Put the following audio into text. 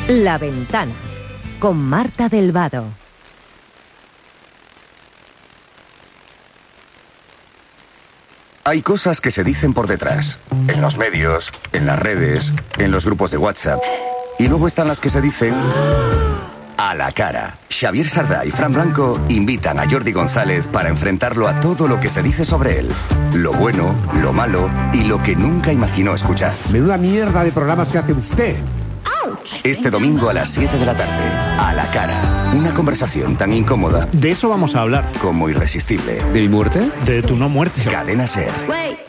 La Ventana, con Marta del Vado. Hay cosas que se dicen por detrás, en los medios, en las redes, en los grupos de WhatsApp. Y luego están las que se dicen a la cara. Xavier Sardá y Fran Blanco invitan a Jordi González para enfrentarlo a todo lo que se dice sobre él. Lo bueno, lo malo y lo que nunca imaginó escuchar. Menuda mierda de programas que hace usted. Este domingo a las 7 de la tarde, a la cara. Una conversación tan incómoda. De eso vamos a hablar. Como irresistible. ¿De mi muerte? De tu no muerte. Cadena SER.